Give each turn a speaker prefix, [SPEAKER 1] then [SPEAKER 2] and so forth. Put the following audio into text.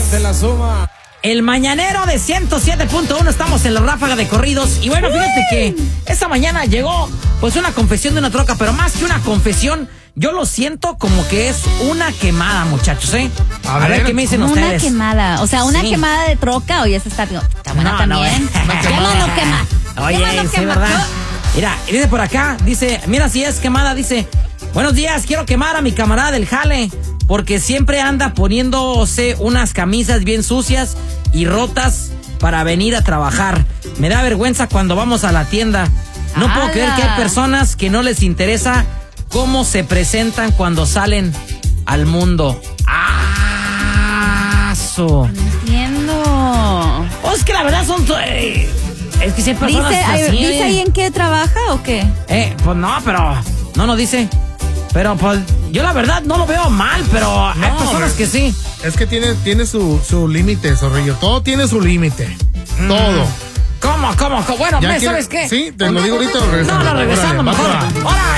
[SPEAKER 1] Se la suma.
[SPEAKER 2] El mañanero de 107.1, estamos en la ráfaga de corridos. Y bueno, fíjate que esta mañana llegó pues una confesión de una troca, pero más que una confesión, yo lo siento como que es una quemada, muchachos, ¿eh? A ver qué me dicen ustedes.
[SPEAKER 3] Una quemada, o sea, una quemada de troca, o ya se está buena también. Quémalo, quema.
[SPEAKER 2] Oye, sí, ¿verdad? Mira, dice por acá, dice, mira si es quemada, dice, buenos días, quiero quemar a mi camarada del jale, porque siempre anda poniéndose unas camisas bien sucias y rotas para venir a trabajar. Me da vergüenza cuando vamos a la tienda. No puedo creer que hay personas que no les interesa cómo se presentan cuando salen al mundo. ¡Ah!
[SPEAKER 3] Entiendo.
[SPEAKER 2] Es que la verdad son... es que si hay personas así...
[SPEAKER 3] ¿Dice ahí en qué trabaja o qué?
[SPEAKER 2] Pues no, pero... No dice... Pero pues yo la verdad no lo veo mal, pero hay personas que sí.
[SPEAKER 1] Es que tiene su límite, Zorrillo. Todo tiene su límite. Todo.
[SPEAKER 2] ¿Cómo? Bueno, ¿sabes qué?
[SPEAKER 1] Sí, te lo digo ahorita.
[SPEAKER 2] No, regresando mejor. Ahora.